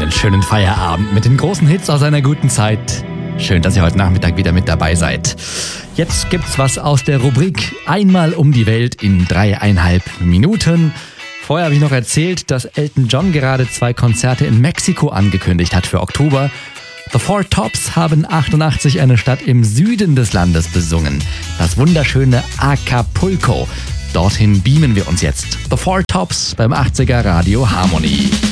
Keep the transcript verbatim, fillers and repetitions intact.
einen schönen Feierabend mit den großen Hits aus einer guten Zeit. Schön, dass ihr heute Nachmittag wieder mit dabei seid. Jetzt gibt's was aus der Rubrik Einmal um die Welt in dreieinhalb Minuten. Vorher habe ich noch erzählt, dass Elton John gerade zwei Konzerte in Mexiko angekündigt hat für Oktober. The Four Tops haben achtundachtzig eine Stadt im Süden des Landes besungen. Das wunderschöne Acapulco. Dorthin beamen wir uns jetzt. The Four Tops beim achtziger Radio Harmony.